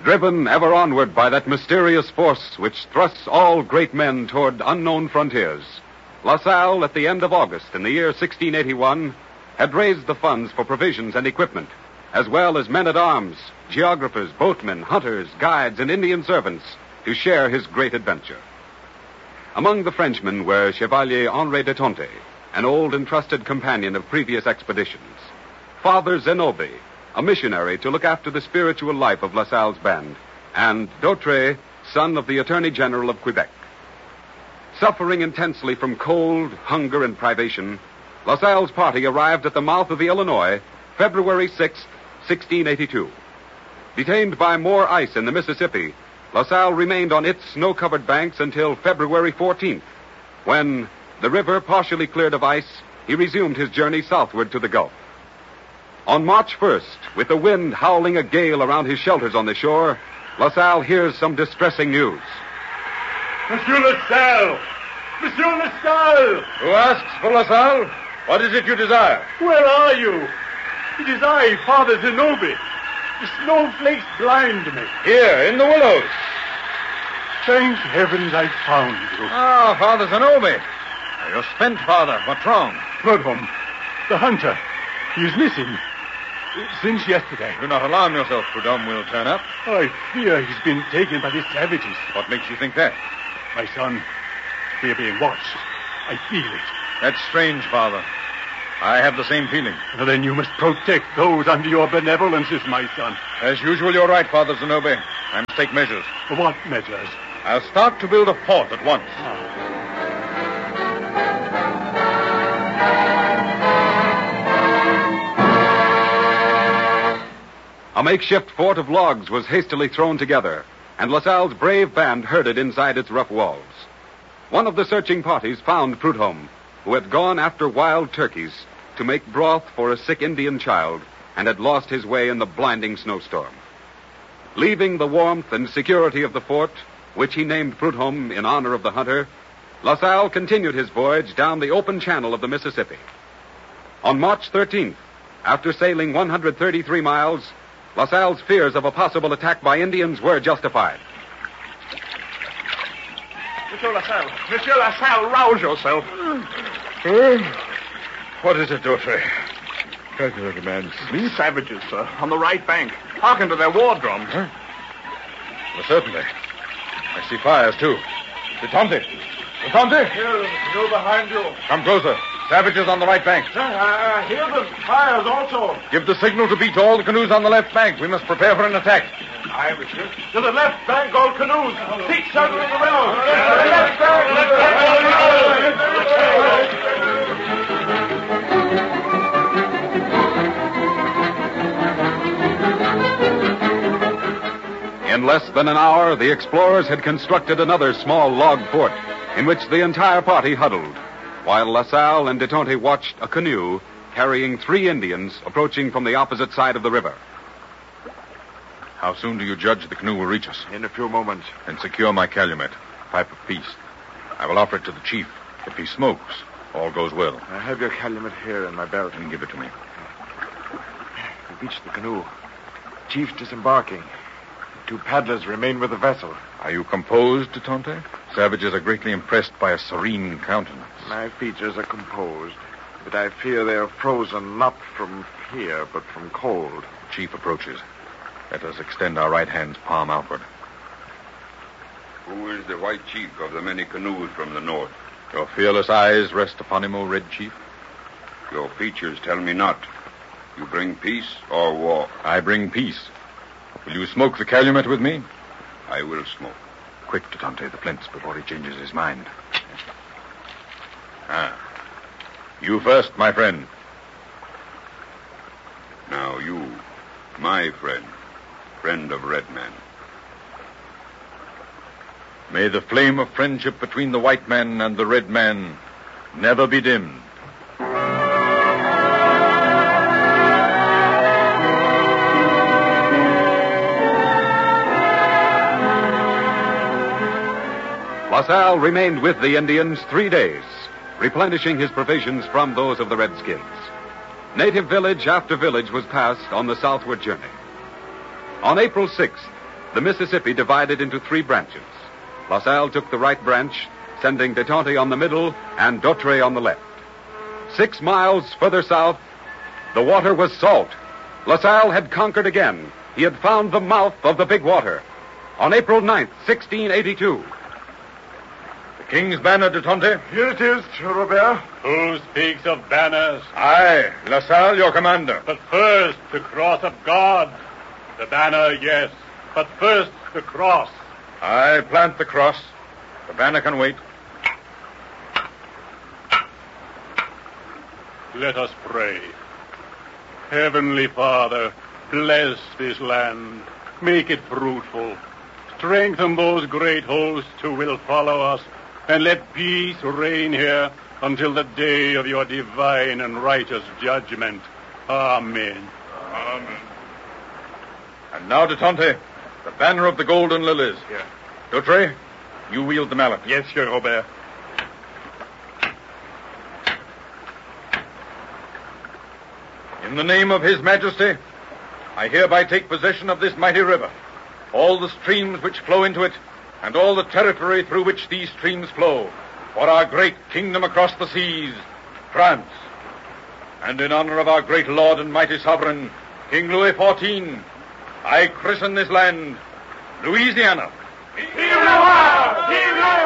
Driven ever onward by that mysterious force which thrusts all great men toward unknown frontiers, La Salle, at the end of August in the year 1681, had raised the funds for provisions and equipment, as well as men-at-arms, geographers, boatmen, hunters, guides, and Indian servants to share his great adventure. Among the Frenchmen were Chevalier Henri de Tonty, an old and trusted companion of previous expeditions, Father Zenobe, a missionary to look after the spiritual life of La Salle's band, and Dautre, son of the Attorney General of Quebec. Suffering intensely from cold, hunger, and privation, La Salle's party arrived at the mouth of the Illinois February 6, 1682. Detained by more ice in the Mississippi, La Salle remained on its snow-covered banks until February 14th, when, the river partially cleared of ice, he resumed his journey southward to the Gulf. On March 1st, with the wind howling a gale around his shelters on the shore, La Salle hears some distressing news. Monsieur La Salle! Monsieur La Salle! Who asks for La Salle? What is it you desire? Where are you? It is I, Father Zenobe. The snowflakes blind me. Here, in the willows. Thank heavens I found you. Ah, Father Zenobe. You're spent, Father. What's wrong? Prudhomme, the hunter. He is missing. Since yesterday. Do not alarm yourself. Prudhomme will turn up. I fear he's been taken by the savages. What makes you think that? My son, we are being watched. I feel it. That's strange, Father. I have the same feeling. Well, then you must protect those under your benevolences, my son. As usual, you're right, Father Zenobe. I must take measures. What measures? I'll start to build a fort at once. A makeshift fort of logs was hastily thrown together, and La Salle's brave band herded inside its rough walls. One of the searching parties found Prudhomme, who had gone after wild turkeys to make broth for a sick Indian child and had lost his way in the blinding snowstorm. Leaving the warmth and security of the fort, which he named Prudhomme in honor of the hunter, La Salle continued his voyage down the open channel of the Mississippi. On March 13th, after sailing 133 miles, La Salle's fears of a possible attack by Indians were justified. Monsieur La Salle, rouse yourself. What is it, Dautre? Try to demand sleep. Savages, sir, on the right bank. Hearken to their war drums. Huh? Well, certainly. I see fires, too. De Tonty! Here, behind you. Come closer. Savages on the right bank. Sir, I hear the fires also. Give the signal to beach all the canoes on the left bank. We must prepare for an attack. Aye, monsieur. To the left bank, all canoes. Seek shelter in the willows. To the left bank. In less than an hour, the explorers had constructed another small log fort in which the entire party huddled, while La Salle and de Tonty watched a canoe carrying 3 Indians approaching from the opposite side of the river. How soon do you judge the canoe will reach us? In a few moments. And secure my calumet, pipe of peace. I will offer it to the chief. If he smokes, all goes well. I have your calumet here in my belt. And give it to me. We reached the canoe. Chief disembarking. 2 paddlers remain with the vessel. Are you composed, de Tonty? Savages are greatly impressed by a serene countenance. My features are composed, but I fear they are frozen not from fear, but from cold. The chief approaches. Let us extend our right hands palm outward. Who is the white chief of the many canoes from the north? Your fearless eyes rest upon him, O Red Chief. Your features tell me not. You bring peace or war? I bring peace. Will you smoke the calumet with me? I will smoke. Quick, de Tonty, the flints before he changes his mind. You first, my friend. Now you, my friend of Red Man. May the flame of friendship between the white man and the red man never be dimmed. La Salle remained with the Indians 3 days, replenishing his provisions from those of the Redskins. Native village after village was passed on the southward journey. On April 6th, the Mississippi divided into 3 branches. LaSalle took the right branch, sending de Tonty on the middle and Dautrey on the left. 6 miles further south, the water was salt. LaSalle had conquered again. He had found the mouth of the Big Water. On April 9th, 1682. The King's banner, de Tonty. Here it is, Robert. Who speaks of banners? Aye, LaSalle, your commander. But first, the cross of God. The banner, yes, but first the cross. I plant the cross. The banner can wait. Let us pray. Heavenly Father, bless this land. Make it fruitful. Strengthen those great hosts who will follow us, and let peace reign here until the day of your divine and righteous judgment. Amen. Amen. And now, de Tonty, the banner of the Golden Lilies. Here. Dautrey, you wield the mallet. Yes, Sir Robert. In the name of His Majesty, I hereby take possession of this mighty river, all the streams which flow into it, and all the territory through which these streams flow, for our great kingdom across the seas, France. And in honor of our great Lord and mighty sovereign, King Louis XIV, I christen this land Louisiana. Vive le roi! Vive le